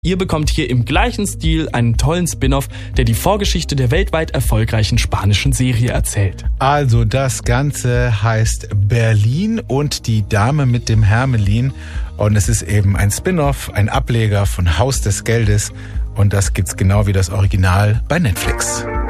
Ihr bekommt hier im gleichen Stil einen tollen Spin-off, der die Vorgeschichte der weltweit erfolgreichen spanischen Serie erzählt. Also das Ganze heißt Berlin und die Dame mit dem Hermelin. Und es ist eben ein Spin-off, ein Ableger von Haus des Geldes. Und das gibt's genau wie das Original bei Netflix.